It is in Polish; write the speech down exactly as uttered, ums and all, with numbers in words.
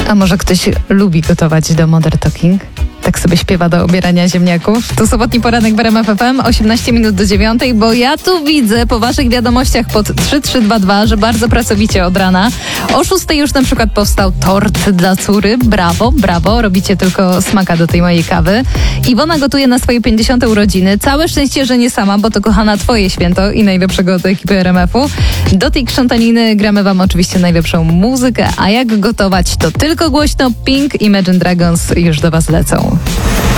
A może ktoś lubi gotować do Modern Talking? Tak sobie śpiewa do obierania ziemniaków. To sobotni poranek w R M F F M, osiemnaście minut do dziewiątej, bo ja tu widzę po waszych wiadomościach pod trzy trzy dwa dwa, że bardzo pracowicie od rana. O szóstej już na przykład powstał tort dla córy. Brawo, brawo, robicie tylko smaka do tej mojej kawy. Iwona gotuje na swoje pięćdziesiąte urodziny. Całe szczęście, że nie sama, bo to kochana twoje święto i najlepszego do ekipy R M F u. Do tej krzątaniny gramy wam oczywiście najlepszą muzykę, a jak gotować to tylko głośno. Pink, Imagine Dragons już do was lecą.